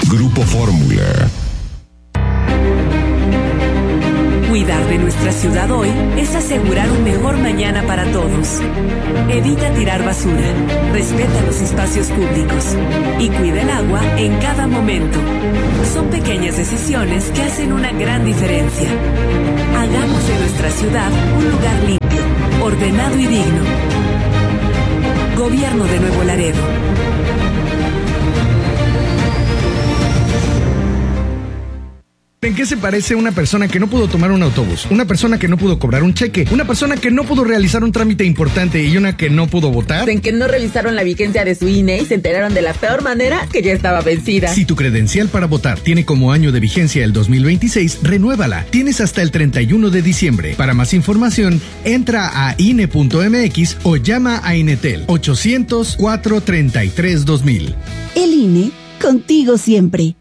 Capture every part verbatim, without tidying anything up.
Grupo Fórmula. Cuidar de nuestra ciudad hoy es asegurar un mejor mañana para todos. Evita tirar basura, respeta los espacios públicos y cuida el agua en cada momento. Son pequeñas decisiones que hacen una gran diferencia. Hagamos de nuestra ciudad un lugar limpio, ordenado y digno. Gobierno de Nuevo Laredo. ¿En qué se parece una persona que no pudo tomar un autobús? Una persona que no pudo cobrar un cheque, una persona que no pudo realizar un trámite importante y una que no pudo votar. En que no revisaron la vigencia de su I N E y se enteraron de la peor manera que ya estaba vencida. Si tu credencial para votar tiene como año de vigencia el dos mil veintiséis, renuévala. Tienes hasta el treinta y uno de diciembre. Para más información, entra a I N E punto M X o llama a Inetel ochocientos, cuatrocientos treinta y tres, dos mil. El I N E, contigo siempre.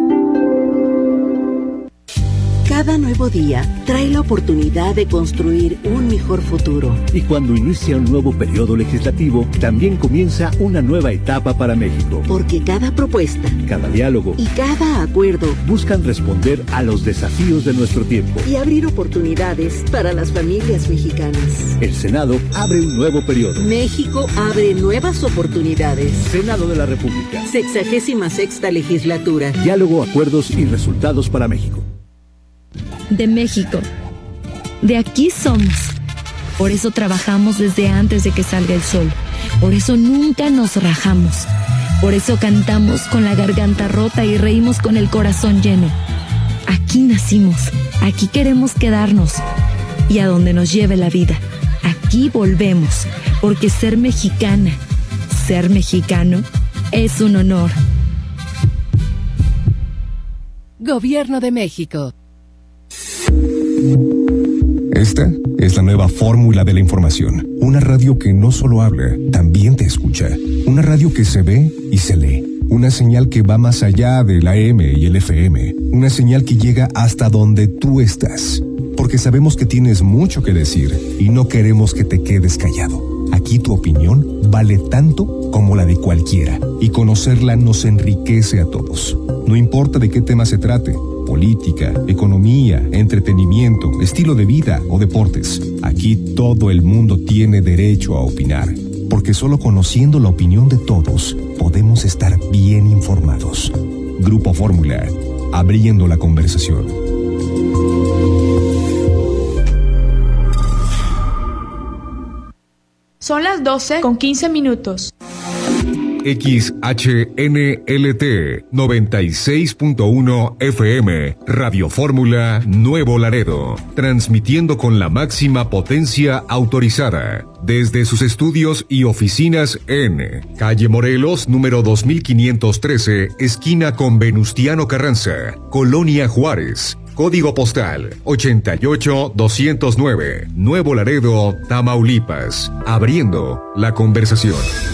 Cada nuevo día trae la oportunidad de construir un mejor futuro. Y cuando inicia un nuevo periodo legislativo, también comienza una nueva etapa para México. Porque cada propuesta, cada diálogo y cada acuerdo buscan responder a los desafíos de nuestro tiempo y abrir oportunidades para las familias mexicanas. El Senado abre un nuevo periodo. México abre nuevas oportunidades. Senado de la República. Sexagésima sexta legislatura. Diálogo, acuerdos y resultados para México. De México. De aquí somos. Por eso trabajamos desde antes de que salga el sol. Por eso nunca nos rajamos. Por eso cantamos con la garganta rota y reímos con el corazón lleno. Aquí nacimos. Aquí queremos quedarnos. Y a donde nos lleve la vida. Aquí volvemos. Porque ser mexicana, ser mexicano, es un honor. Gobierno de México. Esta es la nueva fórmula de la información. Una radio que no solo habla, también te escucha. Una radio que se ve y se lee. Una señal que va más allá del A M y el F M. Una señal que llega hasta donde tú estás. Porque sabemos que tienes mucho que decir y no queremos que te quedes callado. Aquí tu opinión vale tanto como la de cualquiera. Y conocerla nos enriquece a todos. No importa de qué tema se trate. Política, economía, entretenimiento, estilo de vida o deportes. Aquí todo el mundo tiene derecho a opinar, porque solo conociendo la opinión de todos podemos estar bien informados. Grupo Fórmula, abriendo la conversación. Son las doce con quince minutos. X H N L T noventa y seis punto uno F M, Radio Fórmula Nuevo Laredo, transmitiendo con la máxima potencia autorizada, desde sus estudios y oficinas en Calle Morelos, número dos mil quinientos trece, esquina con Venustiano Carranza, Colonia Juárez. Código postal ochenta y ocho doscientos nueve, Nuevo Laredo, Tamaulipas, abriendo la conversación.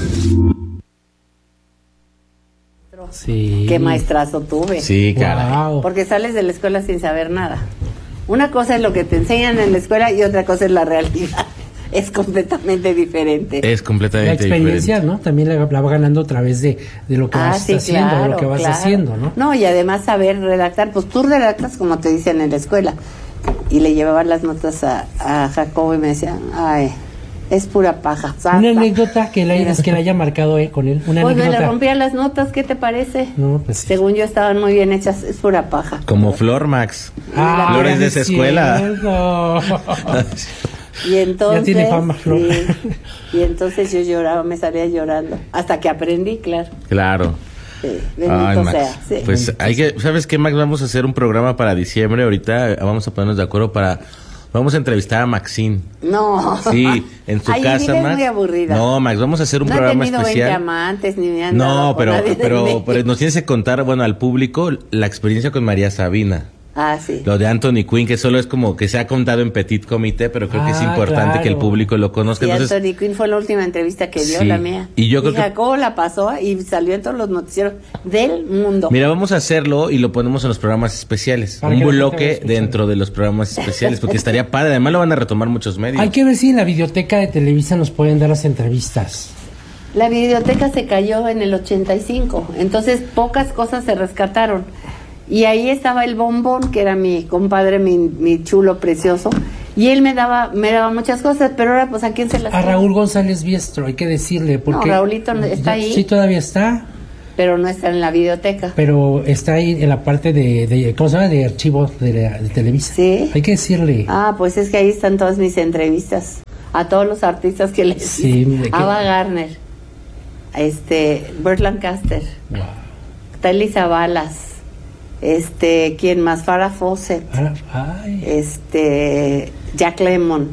Sí. Qué maestrazo tuve. Sí, caray. Wow. Porque sales de la escuela sin saber nada. Una cosa es lo que te enseñan en la escuela y otra cosa es la realidad. Es completamente diferente. Es completamente diferente. La experiencia, diferente. ¿no? También la, la va ganando a través de, de lo que ah, vas sí, haciendo, claro, de lo que vas claro. haciendo, ¿no? No, y además saber redactar. Pues tú redactas como te dicen en la escuela. Y le llevaba las notas a, a Jacobo y me decían, ay, es pura paja. Sasa. Una anécdota que le, es que le haya marcado eh, con él. Una pues anécdota. me le rompían las notas, ¿qué te parece? No, pues sí. Según yo estaban muy bien hechas, es pura paja. Como Flor Max. Ah, Flores de esa escuela. Y entonces, ya tiene fama, Flor. Sí, y entonces yo lloraba, me salía llorando, hasta que aprendí, claro. Claro. Sí, bendito Ay, Max. sea. Sí. Pues hay que, ¿sabes qué, Max? Vamos a hacer un programa para diciembre. Ahorita vamos a ponernos de acuerdo para, vamos a entrevistar a Maxine. No. Sí, en su Ay, casa, Max. Max. Muy aburrida. No, Max, vamos a hacer un no programa he tenido especial. veinte amantes, ni me han no, dado pero, con nadie pero, pero nos tienes que contar, bueno, al público la experiencia con María Sabina. Ah, sí. Lo de Anthony Quinn, que solo es como que se ha contado en Petit Comité, pero creo ah, que es importante claro. que el público lo conozca. Sí, Entonces, Anthony Quinn fue la última entrevista que dio, sí. la mía. Y yo creo y que Jacobo la pasó y salió en todos los noticieros del mundo. Mira, vamos a hacerlo y lo ponemos en los programas especiales. Para un que bloque dentro de los programas especiales, porque estaría padre. Además lo van a retomar muchos medios. Hay que ver si en la videoteca de Televisa nos pueden dar las entrevistas. la videoteca se cayó en el ochenta y cinco, entonces pocas cosas se rescataron. Y ahí estaba el Bombón, que era mi compadre, mi, mi chulo precioso, y él me daba me daba muchas cosas, pero ahora pues ¿a quién se las A tiene? Raúl González Biestro, hay que decirle, porque... No, Raúlito está ahí. Sí, todavía está. Pero no está en la videoteca. Pero está ahí en la parte de, de ¿cómo se llama? De archivos de, de Televisa. Sí. Hay que decirle. Ah, pues es que ahí están todas mis entrevistas a todos los artistas que les Sí, hice. Ava Gardner, este, Burt Lancaster, wow. Telly Savalas, este, ¿quién más? Farrah Fawcett, ah, ay. este, Jack Lemmon.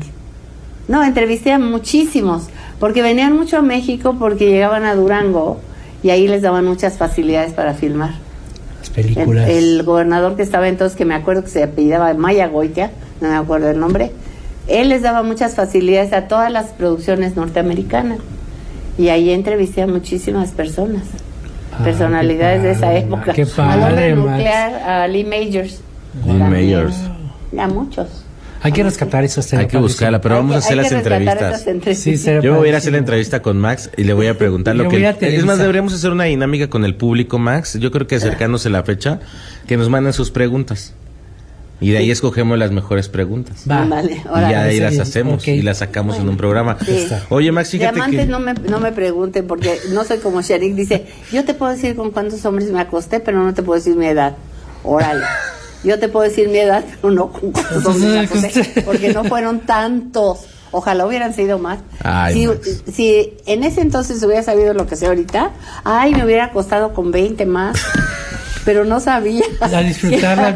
No, entrevisté a muchísimos, porque venían mucho a México porque llegaban a Durango y ahí les daban muchas facilidades para filmar. Las películas. El, el gobernador que estaba entonces, que me acuerdo que se apellidaba Maya Goitia, no me acuerdo el nombre, él les daba muchas facilidades a todas las producciones norteamericanas. Y ahí entrevisté a muchísimas personas, ah, personalidades de esa época. Qué padre, al hombre Max. nuclear, a Lee Majors. Lee Majors. A muchos. Hay que rescatar eso. Hay que buscarla, pero vamos a hacer las entrevistas. Sí, yo me voy a ir a hacer la entrevista con Max y le voy a preguntar lo que... Es más, deberíamos hacer una dinámica con el público, Max. Yo creo que acercándose la fecha, que nos manden sus preguntas. Y de ahí escogemos las mejores preguntas. Va. Vale, y ya de ahí las hacemos okay. y las sacamos bueno, en un programa. Sí. Oye, Max, fíjate Diamantes que... no me, no me pregunten, porque no soy como Sharik, dice, yo te puedo decir con cuántos hombres me acosté, pero no te puedo decir mi edad. Órale. Yo te puedo decir mi edad, pero no con cuántos hombres me acosté, porque no fueron tantos. Ojalá hubieran sido más. Ay, si, Max. si en ese entonces hubiera sabido lo que sé ahorita, ay, me hubiera acostado con veinte más. Pero no sabía. A disfrutar la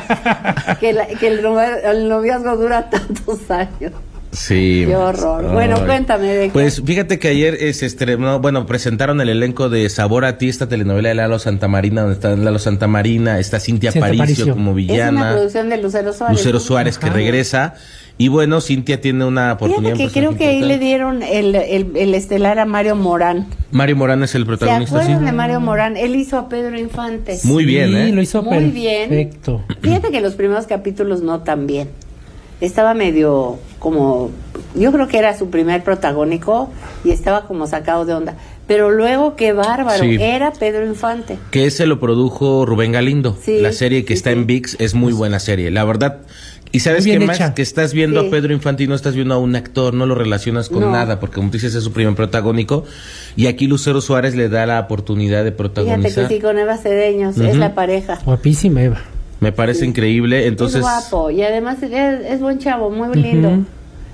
vida. Que, la, que el, el noviazgo dura tantos años. Sí. Qué horror. Ay. Bueno, cuéntame. De pues fíjate que ayer eh, se estrenó, bueno, presentaron el elenco de Sabor a ti, esta telenovela de Lalo Santamarina, donde está Lalo Santamarina, está Cintia Aparicio, Aparicio como villana. Es una producción de Lucero Suárez. Lucero Suárez, que regresa. Y bueno, Cintia tiene una oportunidad. Fíjate que creo que ahí le dieron el, el, el estelar a Mario Morán. Mario Morán es el protagonista. ¿Se acuerdan sí? de Mario Morán? Él hizo a Pedro Infante. Muy bien, ¿eh? Sí, lo hizo muy perfecto. bien. Fíjate que los primeros capítulos no tan bien. Estaba medio como... Yo creo que era su primer protagónico y estaba como sacado de onda. Pero luego, qué bárbaro, sí. Era Pedro Infante. Que ese lo produjo Rubén Galindo. Sí, la serie que sí, está sí. en V I X es muy buena serie. La verdad... Y sabes qué más, que estás viendo sí. a Pedro Infante y no estás viendo a un actor, no lo relacionas con no. nada, porque como tú dices es su primer protagónico, y aquí Lucero Suárez le da la oportunidad de protagonizar. Fíjate que sí, con Eva Cedeños, uh-huh. es la pareja. Guapísima Eva. Me parece sí. increíble, entonces... Es guapo, y además es, es buen chavo, muy lindo. Uh-huh.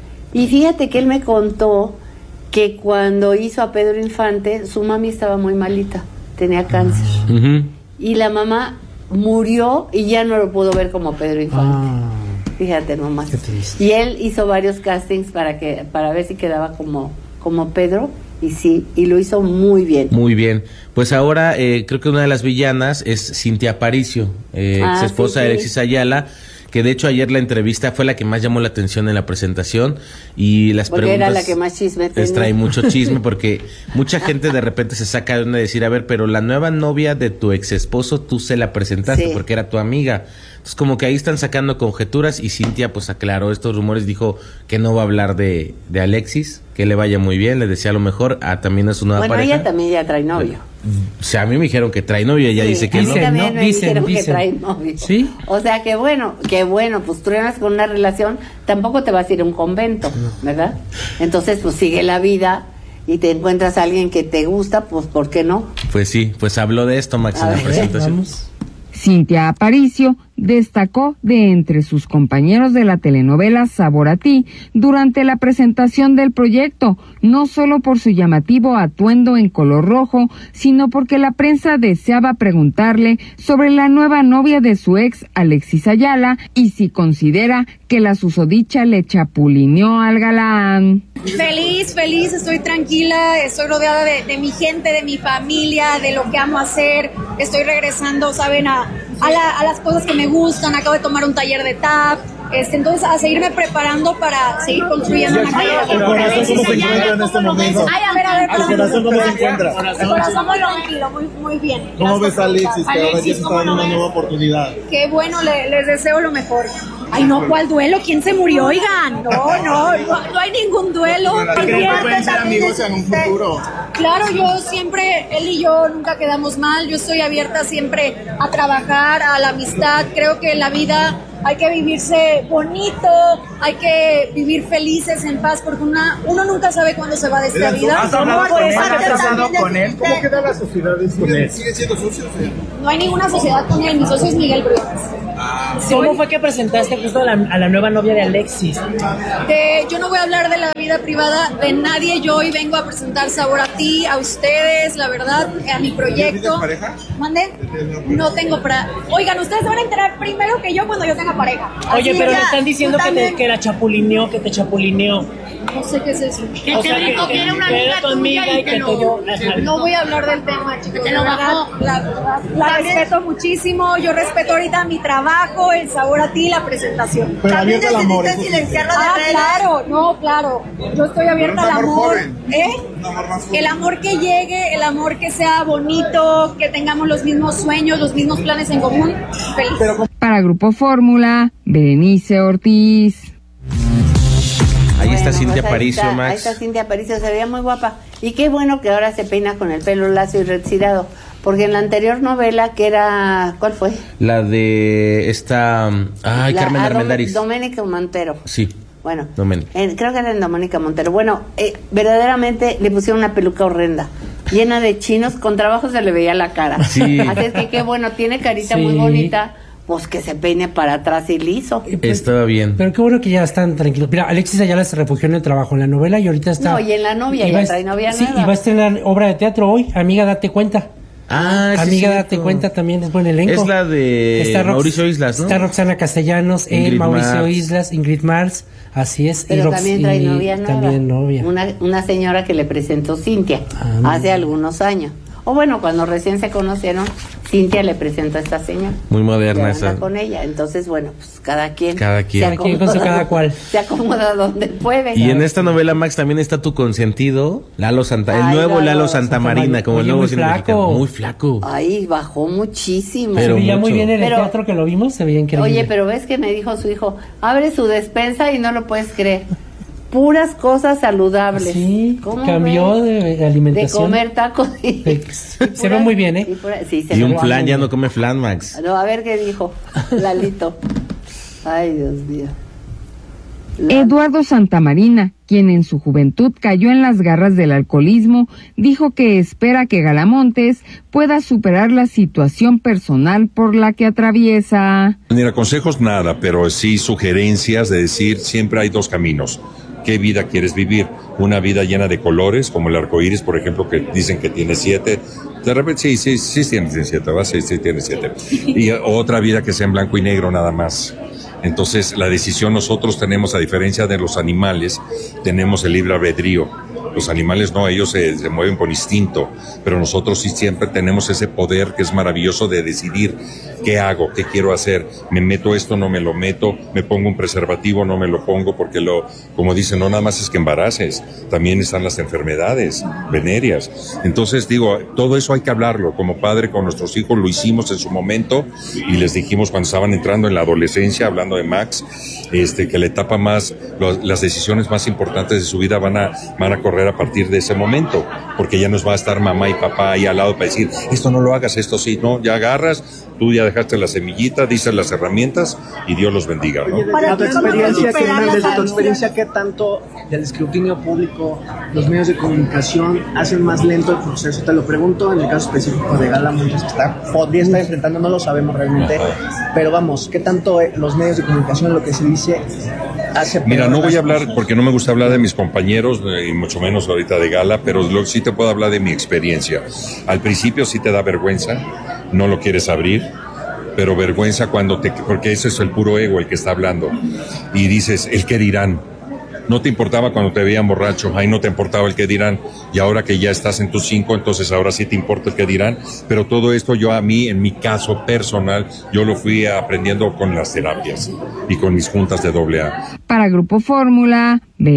Y fíjate que él me contó que cuando hizo a Pedro Infante, su mami estaba muy malita, tenía cáncer. Uh-huh. Y la mamá murió y ya no lo pudo ver como Pedro Infante. Ah. Fíjate nomás. Y él hizo varios castings para que para ver si quedaba como como Pedro y sí, y lo hizo muy bien. Muy bien. Pues ahora eh, creo que una de las villanas es Cintia Aparicio, eh, ah, ex esposa sí, sí. de Alexis Ayala, que de hecho ayer la entrevista fue la que más llamó la atención en la presentación y las porque preguntas... era la que más chisme tenía. Les trae mucho chisme porque mucha gente de repente se saca de onda de decir, a ver, pero la nueva novia de tu ex esposo tú se la presentaste sí. porque era tu amiga. Entonces como que ahí están sacando conjeturas y Cintia pues aclaró estos rumores, dijo que no va a hablar de, de Alexis, que le vaya muy bien, le desea lo mejor, a también a su nueva bueno, pareja. Bueno, ella también ya trae novio. O sea, a mí me dijeron que trae novio, ella sí, dice que a mí no. También no, me dicen, dijeron dicen. que trae novio. ¿Sí? O sea, que bueno, que bueno, pues tú eres con una relación, tampoco te vas a ir a un convento, no. ¿verdad? Entonces, pues sigue la vida y te encuentras a alguien que te gusta, pues ¿por qué no? Pues sí, pues habló de esto, Max, a en ver, la presentación. Vamos. Cintia Aparicio destacó de entre sus compañeros de la telenovela Sabor a ti durante la presentación del proyecto, no solo por su llamativo atuendo en color rojo, sino porque la prensa deseaba preguntarle sobre la nueva novia de su ex Alexis Ayala y si considera que la susodicha le chapulineó al galán. Feliz, feliz, estoy tranquila, estoy rodeada de, de mi gente, de mi familia, de lo que amo hacer, estoy regresando, saben, a, a, la, a las cosas que me gustan, acabo de tomar un taller de tap, este, entonces a seguirme preparando para seguir construyendo una carrera. ¿El corazón cómo se encuentra en este momento? Ay, a ver, a ver. ¿El corazón cómo se encuentra? El corazón muy tranquilo, muy, muy bien. ¿Cómo ves a Alexis, que ahora ya se está dando una nueva oportunidad? Qué bueno, le, les deseo lo mejor. Ay, no, ¿cuál duelo? ¿Quién se murió? Oigan, no, no, no, no hay ningún duelo. ¿Creen que pueden ser amigos en un futuro? Claro, yo siempre, él y yo nunca quedamos mal, yo estoy abierta siempre a trabajar, a la amistad, creo que la vida hay que vivirse bonito, hay que vivir felices, en paz, porque una, uno nunca sabe cuándo se va de esta vida. ¿Has hablado con él? ¿Has hablado con él? ¿Cómo queda la sociedad con él? ¿Siguen siendo socios? No hay ninguna sociedad con él, mi socio es Miguel Briones. ¿Cómo fue que presentaste justo a la, a la nueva novia de Alexis? De, yo no voy a hablar de la vida privada de nadie, yo hoy vengo a presentar Sabor a Ti, a ustedes, la verdad, a mi proyecto. ¿Tienes pareja? ¿Mande? No tengo para... Oigan, ustedes se van a enterar primero que yo cuando yo tenga pareja. Oye, Así pero ya, me están diciendo que, te, que la chapulineó, que te chapulineó. No sé qué es eso. Que o sea, que, que, que era una amiga tu amiga y que, que te dio... No voy a hablar del tema, chicos. La verdad, la, verdad, la respeto muchísimo. Yo respeto ahorita mi trabajo, el Sabor a Ti, la presentación. Pero ¿También decidiste silenciarlo de ah, redes? Claro, no, claro. Yo estoy abierta al amor. ¿Eh? El amor que llegue, el amor que sea bonito, que tengamos los mismos sueños, los mismos planes en común. Feliz. Para Grupo Fórmula, Berenice Ortiz. Ahí Bueno, está Cintia pues ahí Aparicio, está, Max. Ahí está Cintia Aparicio, se veía muy guapa. Y qué bueno que ahora se peina con el pelo lacio y retirado. Porque en la anterior novela, que era... ¿Cuál fue? La de esta... Ay, La- Carmen ah, Armendáriz. Doménica Montero. Sí. Bueno, Domen. eh, creo que era en Doménica Montero. Bueno, eh, verdaderamente le pusieron una peluca horrenda, llena de chinos, con trabajo se le veía la cara. Sí. Así es que qué bueno, tiene carita Sí. muy bonita, pues que se peine para atrás y liso. Estaba bien. Pero qué bueno que ya están tranquilos. Mira, Alexis Ayala se refugió en el trabajo, en la novela, y ahorita está... No, y en la novia, iba ya a- trae novia Sí, nueva. y va a estrenar obra de teatro hoy, Amiga, date cuenta. Ah, sí, Amiga, cierto. date cuenta, también es buen elenco. Es la de Está Rox- Mauricio Islas, ¿no? Está Roxana Castellanos, él, Ingrid Mauricio Mars. Islas, Ingrid Mars, así es. Pero y Rox- también trae y novia nueva. También novia. Una, una señora que le presentó Cintia Ah, hace algunos años. O bueno, cuando recién se conocieron, Cintia le presentó a esta señora. Muy moderna Y esa. anda con ella. Entonces, bueno, pues cada quien. Cada quien. se Cada quien con su acomoda- cada cual. Se acomoda donde puede. Y en esta novela, Max, también está tu consentido, Lalo Santa, el Ay, nuevo Lalo Lalo Santamarina, como el Oye, nuevo muy cine flaco. mexicano. Muy flaco. Ay, bajó muchísimo. Pero se veía muy mucho. bien en el Pero- teatro que lo vimos, se veía increíble. Oye, pero ves que me dijo su hijo, abre su despensa y no lo puedes creer. Puras cosas saludables. Sí, ¿Cómo cambió ves? de, de De alimentación. comer tacos y... De- se ve muy bien, ¿eh? y pura- sí, se Y ve un muy flan, ya bien. no come flan, Max. No, a ver qué dijo Lalito. Ay, Dios mío. Eduardo Santamarina, quien en su juventud cayó en las garras del alcoholismo, dijo que espera que Galamontes pueda superar la situación personal por la que atraviesa. Mira, consejos nada, pero sí sugerencias de decir siempre hay dos caminos. ¿Qué vida quieres vivir? Una vida llena de colores, como el arco iris, por ejemplo, que dicen que tiene siete. De repente, sí, sí, sí tiene siete, ¿va? Sí, sí tiene siete. Y otra vida que sea en blanco y negro nada más. Entonces, la decisión nosotros tenemos, a diferencia de los animales, tenemos el libre albedrío. Los animales no, ellos se, se mueven por instinto, pero nosotros sí siempre tenemos ese poder que es maravilloso de decidir qué hago, qué quiero hacer. Me meto esto, no me lo meto, me pongo un preservativo, no me lo pongo, porque lo, como dicen, no nada más es que embaraces, también están las enfermedades venéreas. Entonces digo, todo eso hay que hablarlo. Como padre con nuestros hijos lo hicimos en su momento y les dijimos cuando estaban entrando en la adolescencia, hablando de Max, este, que la etapa más, lo, las decisiones más importantes de su vida van a, van a correr a partir de ese momento, porque ya nos va a estar mamá y papá ahí al lado para decir, esto no lo hagas, esto sí, no, ya agarras, tú ya dejaste la semillita, dices las herramientas y Dios los bendiga, ¿no? Para tu experiencia, Kenan, desde tu experiencia, ¿qué tanto del escrutinio público, los medios de comunicación hacen más lento el proceso? Te lo pregunto en el caso específico de Galamontes, que está, podría estar enfrentando, no lo sabemos realmente, pero vamos, ¿qué tanto eh, los medios de comunicación, lo que se dice, hace peor? Mira, no voy a hablar, porque no me gusta hablar de mis compañeros, eh, y mucho menos ahorita de Gala, pero lo, sí te puedo hablar de mi experiencia. Al principio sí te da vergüenza, no lo quieres abrir, pero vergüenza cuando te, porque ese es el puro ego el que está hablando, y dices, el qué dirán. No te importaba cuando te veían borracho, ahí no te importaba el qué dirán, y ahora que ya estás en tus cinco, entonces ahora sí te importa el qué dirán, pero todo esto yo a mí, en mi caso personal, yo lo fui aprendiendo con las terapias y con mis juntas de doble A. Para Grupo Fórmula,